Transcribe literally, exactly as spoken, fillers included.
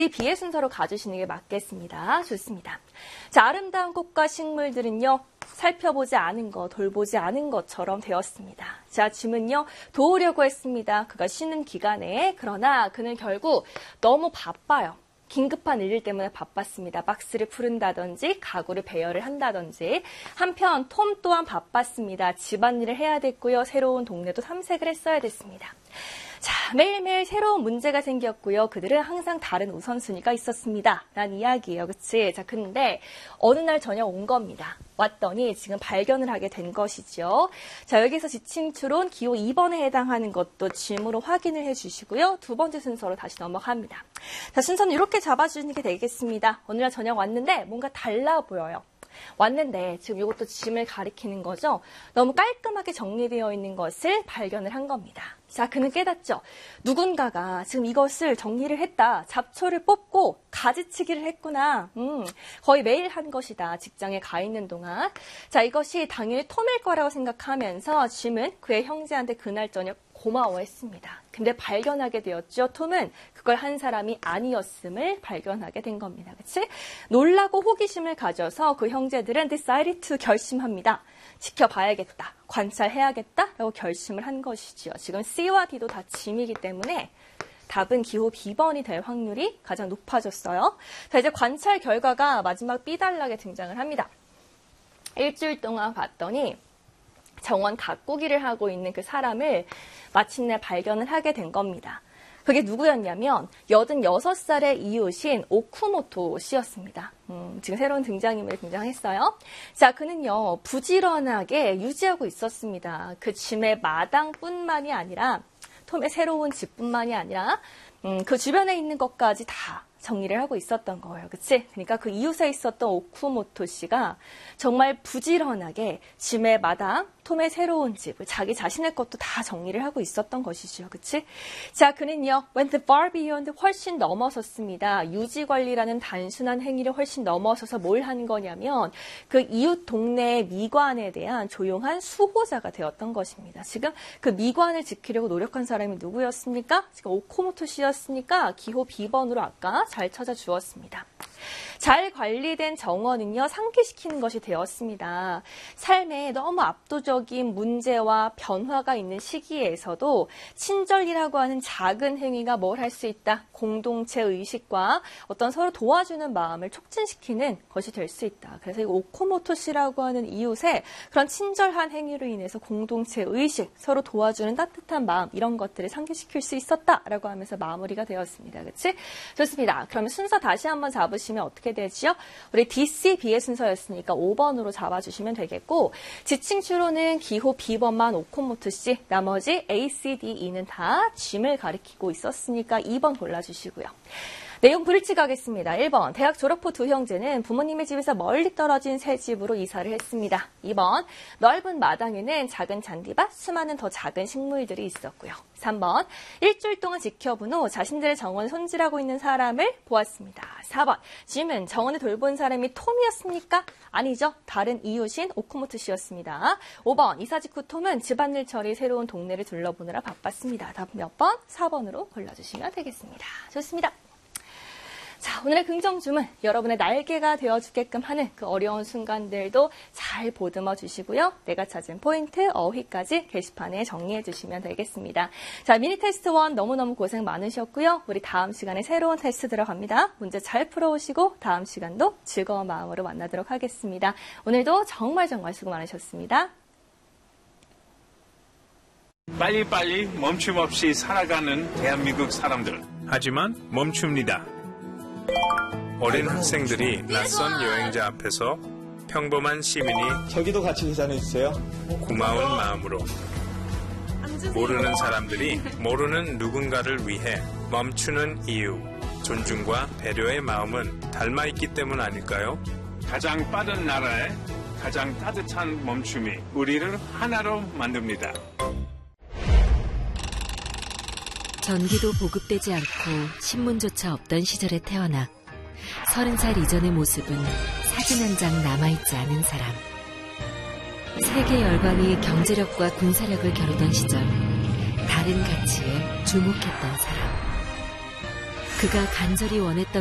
비의 순서로 가주시는 게 맞겠습니다. 좋습니다. 자, 아름다운 꽃과 식물들은요, 살펴보지 않은 것, 돌보지 않은 것처럼 되었습니다. 자, 짐은요, 도우려고 했습니다. 그가 쉬는 기간에. 그러나 그는 결국 너무 바빠요. 긴급한 일 때문에 바빴습니다. 박스를 푸른다든지 가구를 배열을 한다든지. 한편 톰 또한 바빴습니다. 집안일을 해야 됐고요. 새로운 동네도 탐색을 했어야 됐습니다. 자, 매일매일 새로운 문제가 생겼고요. 그들은 항상 다른 우선순위가 있었습니다. 라는 이야기예요. 그치? 자, 근데 어느 날 저녁 온 겁니다. 왔더니 지금 발견을 하게 된 것이죠. 자, 여기서 지칭 추론 기호 이 번에 해당하는 것도 짐으로 확인을 해주시고요. 두 번째 순서로 다시 넘어갑니다. 자, 순서는 이렇게 잡아주시는 게 되겠습니다. 어느 날 저녁 왔는데 뭔가 달라 보여요. 왔는데 지금 이것도 짐을 가리키는 거죠. 너무 깔끔하게 정리되어 있는 것을 발견을 한 겁니다. 자, 그는 깨닫죠. 누군가가 지금 이것을 정리를 했다. 잡초를 뽑고 가지치기를 했구나. 음, 거의 매일 한 것이다. 직장에 가 있는 동안. 자, 이것이 당연히 톰일 거라고 생각하면서 짐은 그의 형제한테 그날 저녁 고마워했습니다. 근데 발견하게 되었죠. 톰은 그걸 한 사람이 아니었음을 발견하게 된 겁니다. 그치? 놀라고 호기심을 가져서 그 형제들은 decided to 결심합니다. 지켜봐야겠다. 관찰해야겠다. 라고 결심을 한 것이지요. 지금 C와 D도 다 짐이기 때문에 답은 기호 비 번이 될 확률이 가장 높아졌어요. 자, 이제 관찰 결과가 마지막 B단락에 등장을 합니다. 일주일 동안 봤더니 정원 가꾸기를 하고 있는 그 사람을 마침내 발견을 하게 된 겁니다. 그게 누구였냐면 여든여섯 살의 이웃인 오쿠모토 씨였습니다. 음, 지금 새로운 등장인물이 등장했어요. 자, 그는요, 부지런하게 유지하고 있었습니다. 그 짐의 마당뿐만이 아니라 톰의 새로운 집뿐만이 아니라 음, 그 주변에 있는 것까지 다 정리를 하고 있었던 거예요. 그치? 그러니까 그 이웃에 있었던 오쿠모토 씨가 정말 부지런하게 짐의 마당, 톰의 새로운 집을 자기 자신의 것도 다 정리를 하고 있었던 것이죠. 그치? 자, 그는요, went far beyond 훨씬 넘어섰습니다. 유지관리라는 단순한 행위를 훨씬 넘어서서 뭘 한 거냐면 그 이웃 동네의 미관에 대한 조용한 수호자가 되었던 것입니다. 지금 그 미관을 지키려고 노력한 사람이 누구였습니까? 지금 오쿠모토 씨였으니까 기호 비 번으로 아까 잘 찾아주었습니다. 잘 관리된 정원은요, 상기시키는 것이 되었습니다. 삶에 너무 압도적인 문제와 변화가 있는 시기에서도 친절이라고 하는 작은 행위가 뭘 할 수 있다? 공동체 의식과 어떤 서로 도와주는 마음을 촉진시키는 것이 될 수 있다. 그래서 이 오코모토 씨라고 하는 이웃의 그런 친절한 행위로 인해서 공동체 의식, 서로 도와주는 따뜻한 마음, 이런 것들을 상기시킬 수 있었다라고 하면서 마무리가 되었습니다. 그치? 좋습니다. 그러면 순서 다시 한번 잡으시면 어떻게 되지요? 우리 디, 씨, B의 순서였으니까 오 번으로 잡아주시면 되겠고, 지칭 추론은 기호 비 번만 오코모토 씨, 나머지 A, C, D, E는 다 짐을 가리키고 있었으니까 이 번 골라주시고요. 내용 브릿지 가겠습니다. 일 번, 대학 졸업 후 두 형제는 부모님의 집에서 멀리 떨어진 새 집으로 이사를 했습니다. 이 번, 넓은 마당에는 작은 잔디밭, 수많은 더 작은 식물들이 있었고요. 삼 번, 일주일 동안 지켜본 후 자신들의 정원을 손질하고 있는 사람을 보았습니다. 사 번, 짐은 정원을 돌본 사람이 톰이었습니까? 아니죠. 다른 이웃인 오쿠모토 씨였습니다. 오 번, 이사 직후 톰은 집안일 처리, 새로운 동네를 둘러보느라 바빴습니다. 답은 몇 번? 사 번으로 골라주시면 되겠습니다. 좋습니다. 자, 오늘의 긍정 주문, 여러분의 날개가 되어주게끔 하는 그 어려운 순간들도 잘 보듬어 주시고요. 내가 찾은 포인트, 어휘까지 게시판에 정리해 주시면 되겠습니다. 자, 미니 테스트 일 너무너무 고생 많으셨고요. 우리 다음 시간에 새로운 테스트 들어갑니다. 문제 잘 풀어오시고 다음 시간도 즐거운 마음으로 만나도록 하겠습니다. 오늘도 정말 정말 수고 많으셨습니다. 빨리빨리 멈춤 없이 살아가는 대한민국 사람들. 하지만 멈춥니다. 어린 학생들이 낯선 여행자 앞에서 평범한 시민이 저기도 같이 계산해주세요. 고마운 마음으로 모르는 사람들이 모르는 누군가를 위해 멈추는 이유, 존중과 배려의 마음은 닮아있기 때문 아닐까요? 가장 빠른 나라에 가장 따뜻한 멈춤이 우리를 하나로 만듭니다. 전기도 보급되지 않고 신문조차 없던 시절에 태어나 서른 살 이전의 모습은 사진 한 장 남아있지 않은 사람. 세계 열강이 경제력과 군사력을 겨루던 시절 다른 가치에 주목했던 사람. 그가 간절히 원했던